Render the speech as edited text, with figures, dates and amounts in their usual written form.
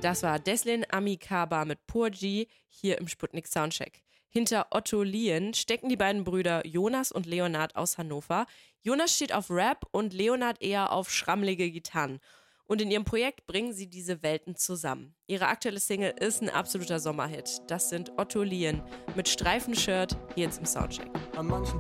Das war Deslin Amikaba mit Poor G hier im Sputnik Soundcheck. Hinter Otto Lien stecken die beiden Brüder Jonas und Leonard aus Hannover. Jonas steht auf Rap und Leonard eher auf schrammelige Gitarren. Und in ihrem Projekt bringen sie diese Welten zusammen. Ihre aktuelle Single ist ein absoluter Sommerhit. Das sind Otto Lien mit Streifenshirt hier jetzt im Soundcheck. An manchen